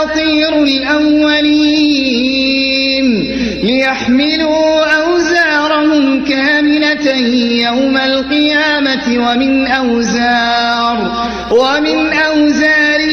أساطير الأولين ليحملوا أوزارهم كاملة يوم القيامة ومن أوزار